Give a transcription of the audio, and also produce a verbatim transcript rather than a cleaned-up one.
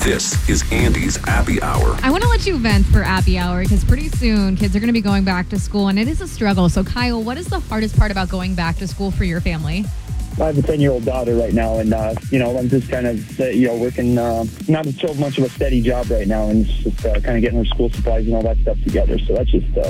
This is Andy's Happy Hour. I want to let you vent for Happy Hour because pretty soon kids are going to be going back to school and it is a struggle. So Kyle, what is the hardest part about going back to school for your family? I have a ten-year-old daughter right now, and, uh, you know, I'm just kind of, uh, you know, working uh, not so much of a steady job right now, and just uh, kind of getting her school supplies and all that stuff together. So that's just uh,